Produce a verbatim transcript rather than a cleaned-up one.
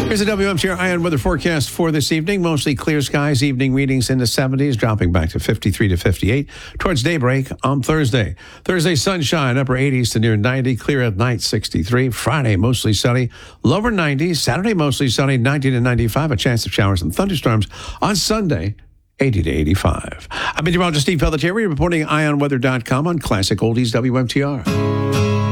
Here's the W M T R Ion weather forecast for this evening. Mostly clear skies, evening readings in the seventies, dropping back to fifty-three to fifty-eight towards daybreak on Thursday. Thursday, sunshine, upper eighties to near ninety, clear at night, sixty-three. Friday, mostly sunny, lower nineties. Saturday, mostly sunny, ninety to ninety-five. A chance of showers and thunderstorms on Sunday, eighty to eighty-five. I'm meteorologist Steve Pelletieri reporting ion weather dot com on Classic Oldies W M T R.